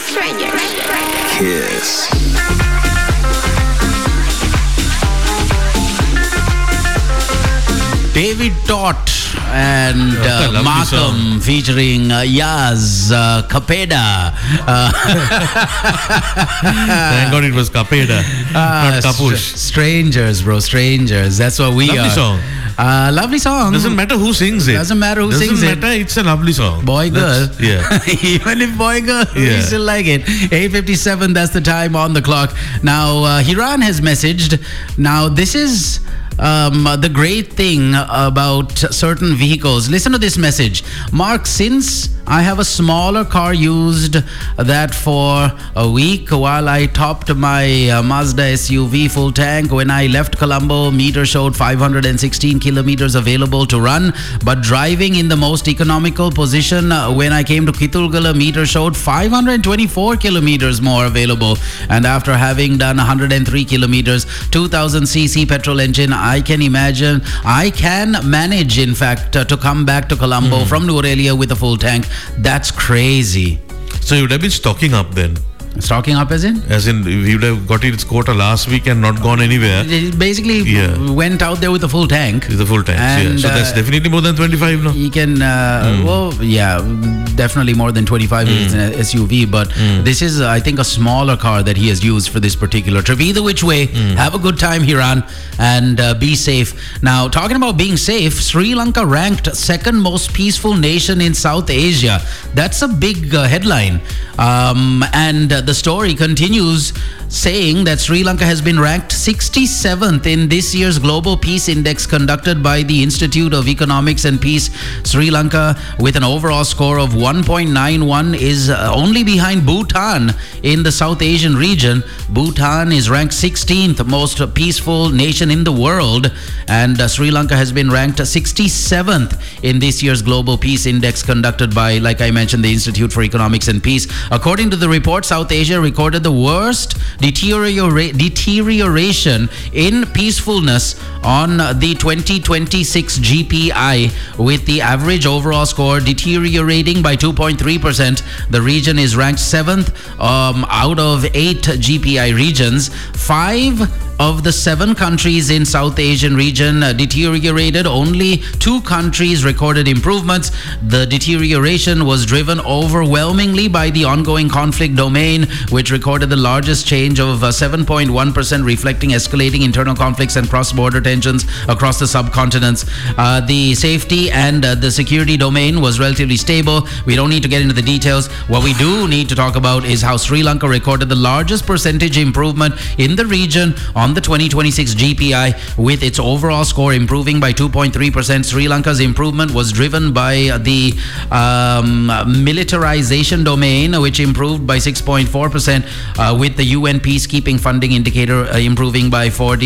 Kiss. David Tott and Markham featuring Yaz Kapeda. Thank God it was Kapeda, not Kapush. Strangers, bro, strangers. That's what we Lovely are. song. Lovely song. Doesn't matter who sings it. Doesn't matter who sings it. Doesn't matter, it's a lovely song. Boy, girl. Yeah. Even if boy, girl, we still like it. 8:57, that's the time on the clock. Now, Hiran has messaged. Now, this is the great thing about certain vehicles. Listen to this message. Mark, since I have a smaller car, used that for a week while I topped my Mazda SUV full tank. When I left Colombo, meter showed 516 kilometers available to run, but driving in the most economical position, when I came to Kitulgala, meter showed 524 kilometers more available. And after having done 103 kilometers, 2000cc petrol engine, I can manage, in fact, to come back to Colombo from Nuwara with a full tank. That's crazy. So you would have been stocking up then? Stocking up as in? As in, you would have got its quota last week and not gone anywhere. It basically went out there with a full tank. With a full tank, and, So that's definitely more than 25 now? You can, definitely more than 25 is an SUV, but this is, I think, a smaller car that he has used for this particular trip. Either which way, have a good time, Hiran, and be safe. Now, talking about being safe, Sri Lanka ranked second most peaceful nation in South Asia. That's a big headline. And the story continues saying that Sri Lanka has been ranked 67th in this year's Global Peace Index conducted by the Institute of Economics and Peace. Sri Lanka, with an overall score of 1.91, is only behind Bhutan in the South Asian region. Bhutan is ranked 16th most peaceful nation in the world, and Sri Lanka has been ranked 67th in this year's Global Peace Index conducted by, like I mentioned, the Institute for Economics and Peace. According to the report, South Asia recorded the worst deterioration in peacefulness on the 2026 GPI, with the average overall score deteriorating by 2.3%. The region is ranked 7th out of 8 GPI regions. 5 of the 7 countries in South Asian region deteriorated. Only 2 countries recorded improvements. The deterioration was driven overwhelmingly by the ongoing conflict domain, which recorded the largest change of 7.1%, reflecting escalating internal conflicts and cross-border tensions across the subcontinents. The safety and the security domain was relatively stable. We don't need to get into the details. What we do need to talk about is how Sri Lanka recorded the largest percentage improvement in the region on the 2026 GPI, with its overall score improving by 2.3%. Sri Lanka's improvement was driven by the militarization domain, which improved by 6.4%, with the UN peacekeeping funding indicator improving by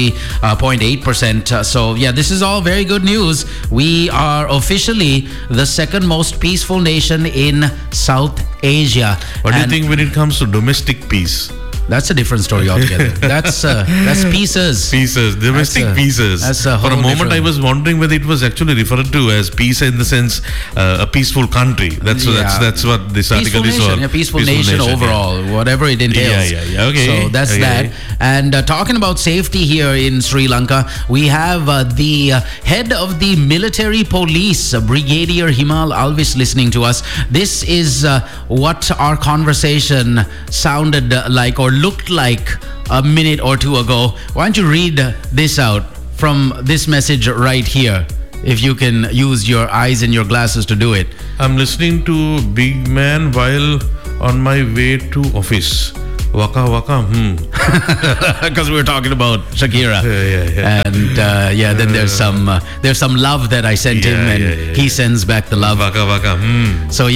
40.8%. So yeah, this is all very good news. We are officially the second most peaceful nation in South Asia. What do you think when it comes to domestic peace? That's a different story altogether. That's pieces. Pieces, domestic pieces. For a moment, I was wondering whether it was actually referred to as peace in the sense a peaceful country. That's what this article is for. A peaceful nation overall, whatever it entails. Okay. So that's that. And talking about safety here in Sri Lanka, we have the head of the military police, Brigadier Himal Alvis, listening to us. This is what our conversation sounded like or looked like a minute or two ago. Why don't you read this out from this message right here, if you can use your eyes and your glasses to do it. I'm listening to Big Man while on my way to office. Waka waka, Because we were talking about Shakira. Yeah. And then there's some love that I sent him, and he sends back the love. Waka waka, So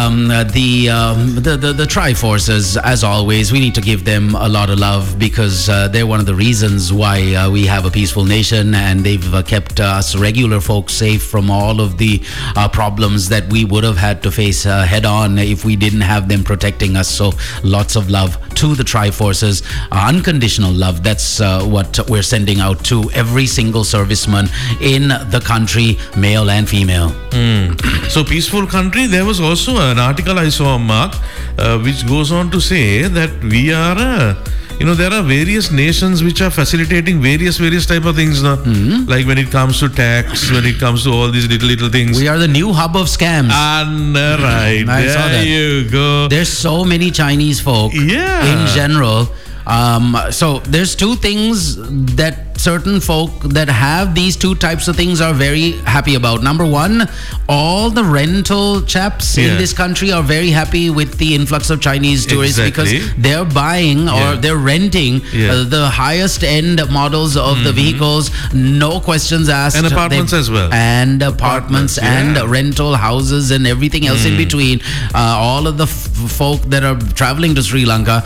the Tri-Forces, as always, we need to give them a lot of love, because they're one of the reasons why we have a peaceful nation, and they've kept us regular folks safe from all of the problems that we would have had to face head on if we didn't have them protecting us. So lots of love to the Tri-Forces, unconditional love. That's what we're sending out to every single serviceman in the country, male and female. So peaceful country. There was also an article I saw, Mark, which goes on to say that we are there are various nations which are facilitating various type of things now. Like when it comes to tax, when it comes to all these little things. We are the new hub of scams. And right, I saw that. You go. There's so many Chinese folk in general. So there's two things that certain folk that have these two types of things are very happy about. Number one, all the rental chaps in this country are very happy with the influx of Chinese tourists because they're buying or they're renting the highest end models of the vehicles, no questions asked. And apartments as well. And apartments and rental houses and everything else in between. All of the folk that are traveling to Sri Lanka,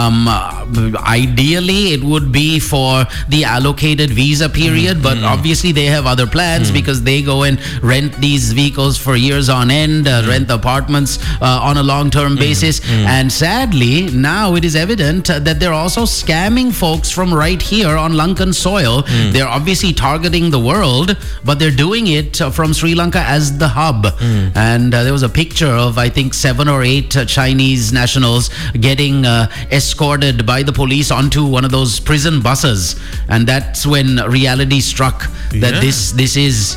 ideally it would be for the allocated visa period, but obviously they have other plans because they go and rent these vehicles for years on end, rent apartments on a long-term basis. And sadly, now it is evident that they're also scamming folks from right here on Lankan soil. They're obviously targeting the world, but they're doing it from Sri Lanka as the hub. And there was a picture of, I think, 7 or 8 Chinese nationals getting escorted by the police onto one of those prison buses, and that's when reality struck that this is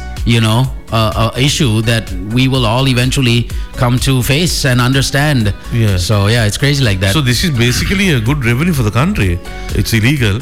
a issue that we will all eventually come to face and understand. So it's crazy like that. So this is basically a good revenue for the country. It's illegal.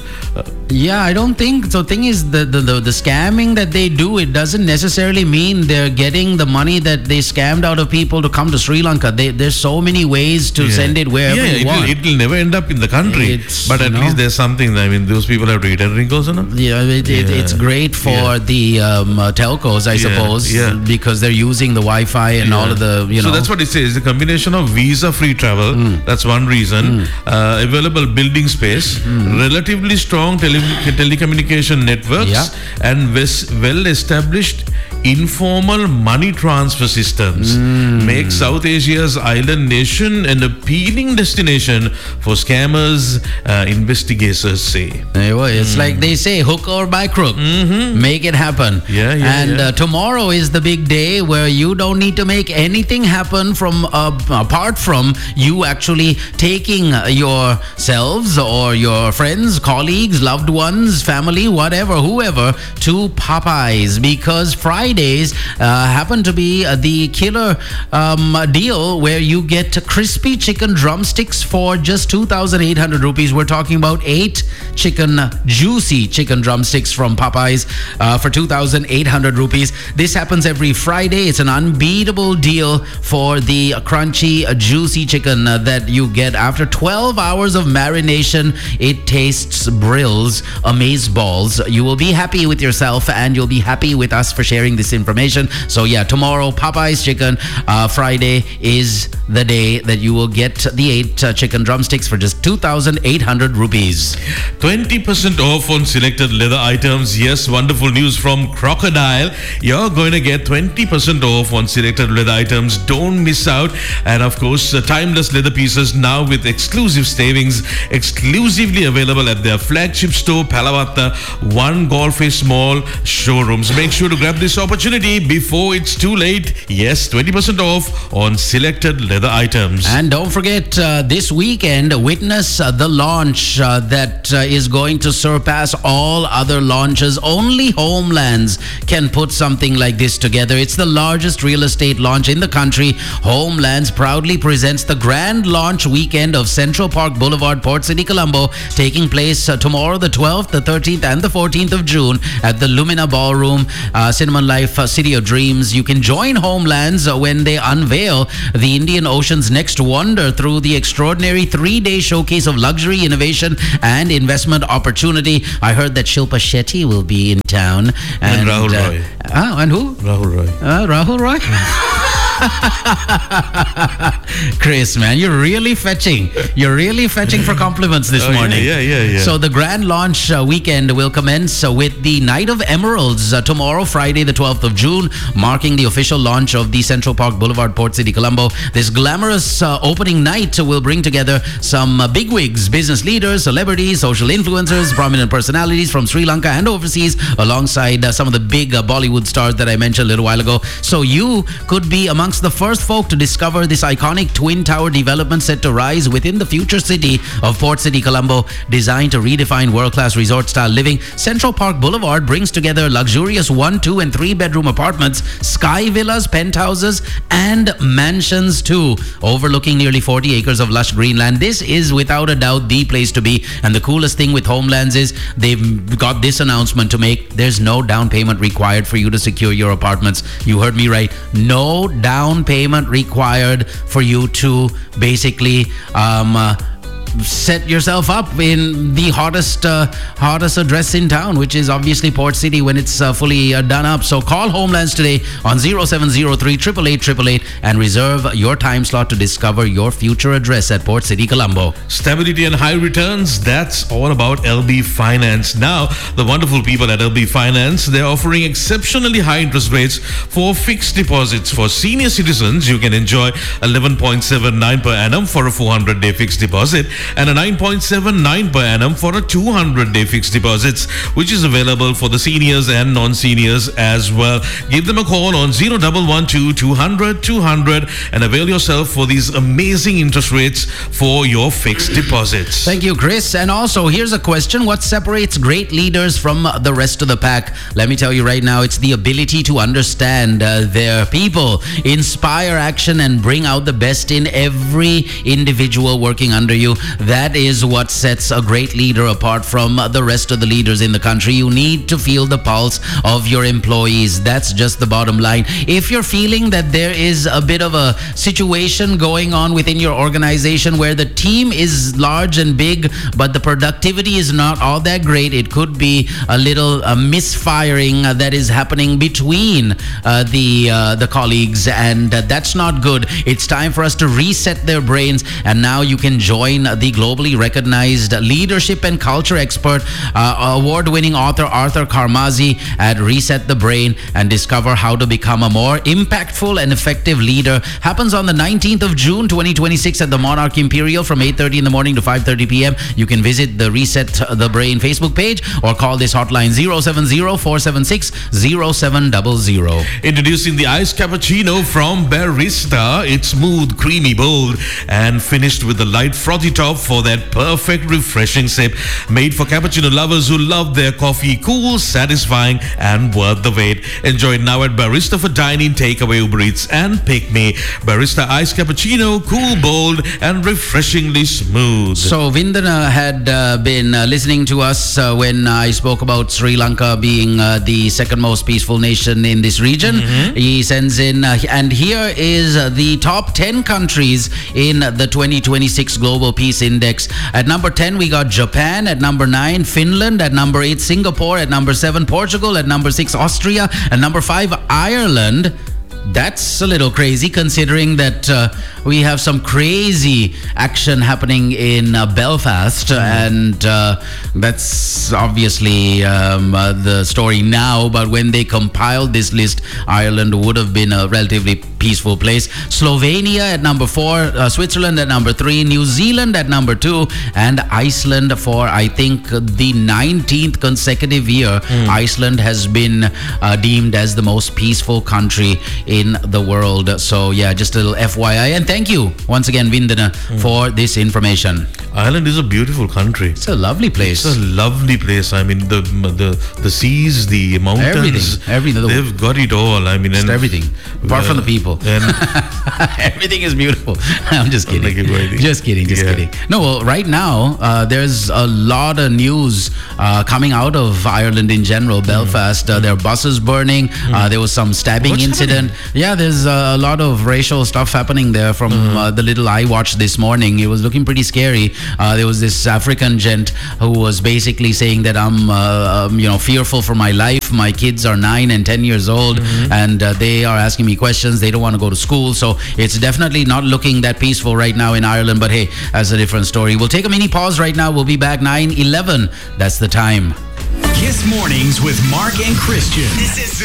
I don't think so. Thing is, the scamming that they do, it doesn't necessarily mean they're getting the money that they scammed out of people to come to Sri Lanka. There's so many ways to send it wherever you want. It will never end up in the country. But at least there's something. I mean, those people have to eat and drink also, no? It's great for the telcos, I suppose. Because they're using the Wi-Fi and all of the, So that's what it says. The combination of visa-free travel, that's one reason. Available building space, relatively strong telecommunication networks, and well-established informal money transfer systems make South Asia's island nation an appealing destination for scammers, investigators say. It's like they say, hook or by crook. Make it happen. And tomorrow is the big day where you don't need to make anything happen from apart from you actually taking yourselves or your friends, colleagues, loved ones, family, whatever, whoever, to Popeyes, because Fridays happen to be the killer deal where you get crispy chicken drumsticks for just 2,800 rupees. We're talking about 8 juicy chicken drumsticks from Popeyes for 2,800 rupees. This happens every Friday. It's an unbeatable deal for the crunchy, juicy chicken that you get after 12 hours of marination. It tastes brills, amaze balls. You will be happy with yourself and you'll be happy with us for sharing this information. So tomorrow, Popeyes chicken. Friday is the day that you will get the 8 chicken drumsticks for just 2,800 rupees. 20% off on selected leather items. Yes, wonderful news from Crocodile. You're going to get 20% off on selected leather items. Don't miss out. And of course, timeless leather pieces now with exclusive savings, exclusively available at their flagship store, Palavatta, One Golf Face Mall showrooms. Make sure to grab this opportunity before it's too late. Yes, 20% off on selected leather items. And don't forget, this weekend, witness the launch that is going to surpass all other launches. Only Homelands can put something like this together. It's the largest real estate launch in the country. Homelands proudly presents the grand launch weekend of Central Park Boulevard, Port City, Colombo, taking place tomorrow, the 12th, the 13th, and the 14th of June at the Lumina Ballroom, Cinnamon Life, City of Dreams. You can join Homelands when they unveil the Indian Ocean's next wonder through the extraordinary 3-day showcase of luxury, innovation, and investment opportunity. I heard that Shilpa Shetty will be in town. And Rahul Roy. And who? Rahul Roy. Rahul Roy? Chris, man, you're really fetching for compliments this morning. Yeah. So the grand launch weekend will commence with the Night of Emeralds tomorrow, Friday the 12th of June, marking the official launch of the Central Park Boulevard, Port City, Colombo. This glamorous opening night will bring together some bigwigs, business leaders, celebrities, social influencers, prominent personalities from Sri Lanka and overseas, alongside some of the big Bollywood stars that I mentioned a little while ago. So you could be among amongst the first folk to discover this iconic twin tower development set to rise within the future city of Port City, Colombo. Designed to redefine world-class resort-style living, Central Park Boulevard brings together luxurious 1, 2 and 3 bedroom apartments, sky villas, penthouses and mansions too, overlooking nearly 40 acres of lush greenland. This is without a doubt the place to be, and the coolest thing with Homelands is they've got this announcement to make. There's no down payment required for you to secure your apartments. You heard me right. No down payment required for you to basically set yourself up in the hottest address in town, which is obviously Port City when it's fully done up. So call Homelands today on 0703 888 and reserve your time slot to discover your future address at Port City, Colombo. Stability and high returns, that's all about LB Finance. Now, the wonderful people at LB Finance, they're offering exceptionally high interest rates for fixed deposits. For senior citizens, you can enjoy 11.79 per annum for a 400-day fixed deposit and a 9.79 per annum for a 200-day fixed deposits, which is available for the seniors and non-seniors as well. Give them a call on 0112 200 200 and avail yourself for these amazing interest rates for your fixed deposits. Thank you, Chris. And also, here's a question. What separates great leaders from the rest of the pack? Let me tell you right now, it's the ability to understand their people, inspire action, and bring out the best in every individual working under you. That is what sets a great leader apart from the rest of the leaders in the country. You need to feel the pulse of your employees. That's just the bottom line. If you're feeling that there is a bit of a situation going on within your organization where the team is large and big, but the productivity is not all that great, it could be a little misfiring that is happening between the colleagues, and that's not good. It's time for us to reset their brains, and now you can join the globally recognized leadership and culture expert, award-winning author Arthur Karmazi at Reset the Brain and discover how to become a more impactful and effective leader. Happens on the 19th of June 2026 at the Monarch Imperial from 8:30 in the morning to 5:30 p.m. You can visit the Reset the Brain Facebook page or call this hotline 070-476-0700. Introducing the iced cappuccino from Barista. It's smooth, creamy, bold and finished with a light frothy top for that perfect refreshing sip. Made for cappuccino lovers who love their coffee cool, satisfying and worth the wait. Enjoy it now at Barista for dine-in, takeaway, Uber Eats and Pick Me. Barista iced cappuccino, cool, bold and refreshingly smooth. So Vindana had been listening to us when I spoke about Sri Lanka being the second most peaceful nation in this region. He sends in and here is the top 10 countries in the 2026 Global Peace Index. At number 10 we got Japan, at number 9 Finland, at number 8 Singapore, at number 7 Portugal, at number 6 Austria, at number 5 Ireland. That's a little crazy considering that we have some crazy action happening in Belfast, and that's obviously the story now, but when they compiled this list, Ireland would have been a relatively peaceful place. Slovenia at number 4, Switzerland at number 3, New Zealand at number 2, and Iceland for I think the 19th consecutive year. Iceland has been deemed as the most peaceful country in the world. So yeah, just a little FYI, and thank you once again Vindana for this information. Ireland is a beautiful country. It's a lovely place. It's a lovely place. I mean, the seas, the mountains, everything. They've got it all. I mean, just everything apart from the people. Everything is beautiful. I'm just kidding. Just kidding. No, well, right now there's a lot of news coming out of Ireland in general. Belfast, there are buses burning. There was some stabbing incident. Yeah, there's a lot of racial stuff happening there from the little I watched this morning. It was looking pretty scary. There was this African gent who was basically saying that I'm fearful for my life. My kids are 9 and 10 years old and they are asking me questions. They don't want to go to school. So it's definitely not looking that peaceful right now in Ireland. But hey, that's a different story. We'll take a mini pause right now. We'll be back 9:11. That's the time. Kiss Mornings with Mark and Christian. This is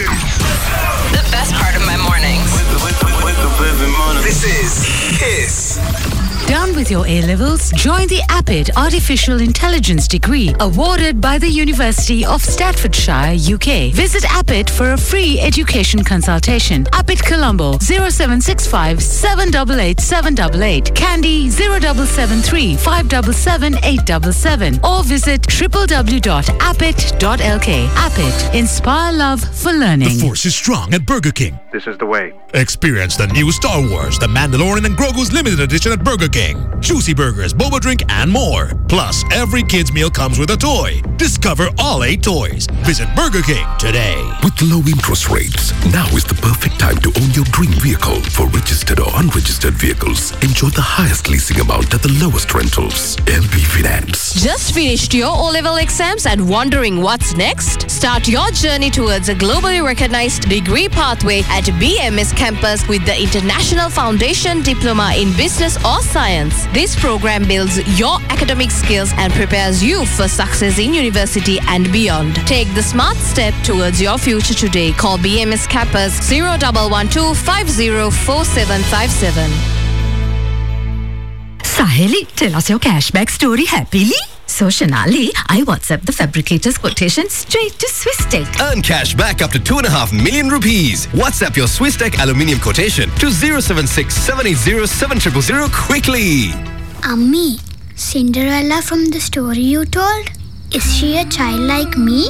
the best part of my mornings. Wake up every morning. This is Kiss. Done with your A-levels? Join the APIT Artificial Intelligence degree awarded by the University of Staffordshire, UK. Visit APIT for a free education consultation. APIT Colombo 0765 788 788, Candy 0773 577 877, or visit www.apit.lk. APIT. Inspire love for learning. The force is strong at Burger King. This is the way. Experience the new Star Wars, The Mandalorian and Grogu's limited edition at Burger King. Juicy burgers, boba drink, and more. Plus, every kid's meal comes with a toy. Discover all 8 toys. Visit Burger King today. With low interest rates, now is the perfect time to own your dream vehicle. For registered or unregistered vehicles, enjoy the highest leasing amount at the lowest rentals. LP Finance. Just finished your O-level exams and wondering what's next? Start your journey towards a globally recognized degree pathway at BMS campus with the International Foundation Diploma in Business or Science. This program builds your academic skills and prepares you for success in university and beyond. Take the smart step towards your future today. Call BMS campus 0112 504757. Saheli, tell us your cashback story happily. So, Shanali, I WhatsApp the fabricator's quotation straight to Swisstech. Earn cash back up to 2.5 million rupees. WhatsApp your Swisstech aluminium quotation to 076 780 7000 quickly. Ammi, Cinderella from the story you told? Is she a child like me?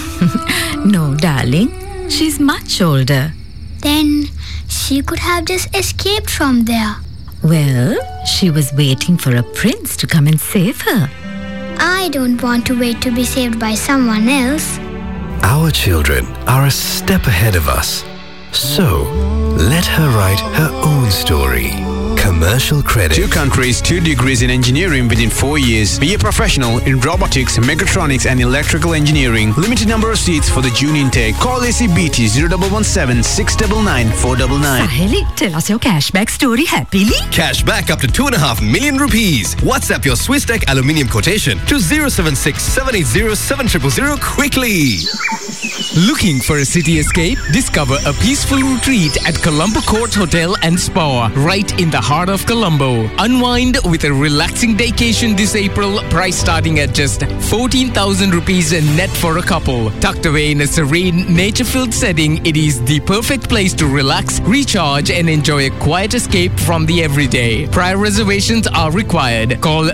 No, darling. She's much older. Then she could have just escaped from there. Well, she was waiting for a prince to come and save her. I don't want to wait to be saved by someone else. Our children are a step ahead of us. So, let her write her own story. Commercial credit. 2 countries, 2 degrees in engineering within 4 years. Be a professional in robotics, mechatronics and electrical engineering. Limited number of seats for the June intake. Call ACBT 0117 699 499. Saheli, tell us your cashback story happily. Cash back up to 2.5 million rupees. WhatsApp your Swisstech aluminium quotation to 076 780 7000 quickly. Looking for a city escape? Discover a peaceful retreat at Colombo Court Hotel and Spa, right in the heart of Colombo. Unwind with a relaxing vacation this April, price starting at just 14,000 rupees net for a couple. Tucked away in a serene, nature-filled setting, it is the perfect place to relax, recharge and enjoy a quiet escape from the everyday. Prior reservations are required. Call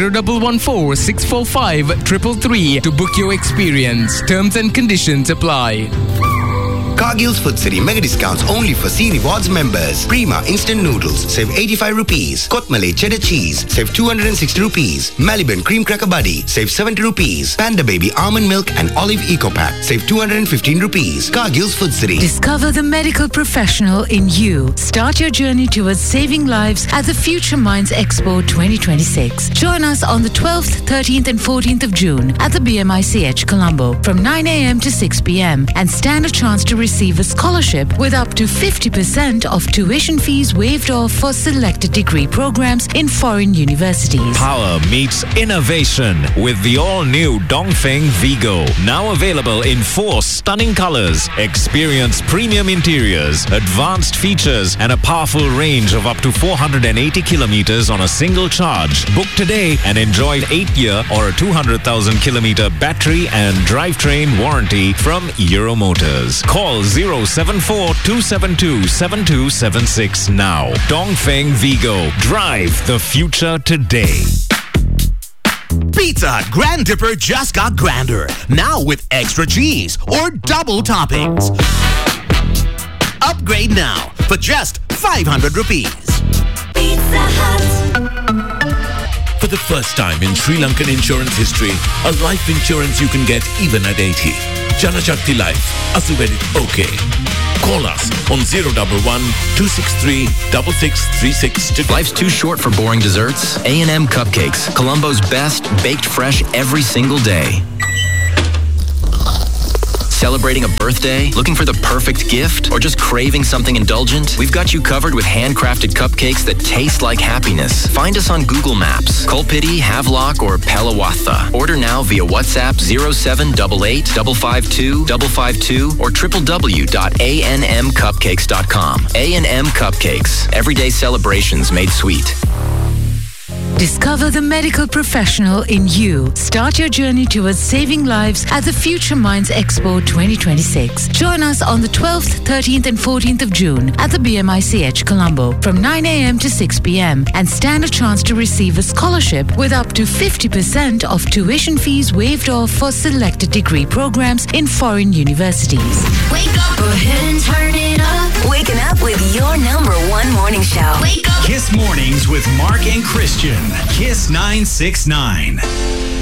0114 645 333 to book your experience. Terms and conditions apply. Cargill's Food City mega discounts only for C Rewards members. Prima instant noodles save 85 rupees. Kotmale cheddar cheese save 260 rupees. Maliban cream cracker buddy save 70 rupees. Panda baby almond milk and olive eco pack save 215 rupees. Cargill's Food City. Discover the medical professional in you. Start your journey towards saving lives at the Future Minds Expo 2026. Join us on the 12th, 13th and 14th of June at the BMICH Colombo from 9 a.m. to 6 p.m. and stand a chance to receive a scholarship with up to 50% of tuition fees waived off for selected degree programs in foreign universities. Power meets innovation with the all-new Dongfeng Vigo. Now available in 4 stunning colors. Experience premium interiors, advanced features, and a powerful range of up to 480 kilometers on a single charge. Book today and enjoy 8-year or a 200,000 kilometer battery and drivetrain warranty from Euromotors. Call 074-272-7276 now. Dongfeng Vigo. Drive the future today. Pizza Hut Grand Dipper just got grander. Now with extra cheese or double toppings. Upgrade now for just 500 rupees. Pizza Hut. For the first time in Sri Lankan insurance history, a life insurance you can get even at 80. Janashakti Life. Asuvedit okay. Call us on 011-263-6636. Life's too short for boring desserts. A&M Cupcakes. Colombo's best, baked fresh every single day. Celebrating a birthday? Looking for the perfect gift? Or just craving something indulgent? We've got you covered with handcrafted cupcakes that taste like happiness. Find us on Google Maps, Kolpiti, Havelock, or Pelawatha. Order now via WhatsApp 0788 552 552 or www.anmcupcakes.com. A&M Cupcakes. Everyday celebrations made sweet. Discover the medical professional in you. Start your journey towards saving lives at the Future Minds Expo 2026. Join us on the 12th, 13th and 14th of June at the BMICH Colombo from 9 a.m. to 6 p.m. and stand a chance to receive a scholarship with up to 50% of tuition fees waived off for selected degree programs in foreign universities. Wake up, go ahead and turn it up. Waking up with your number one morning show. Kiss Mornings with Mark and Christian. Kiss 969.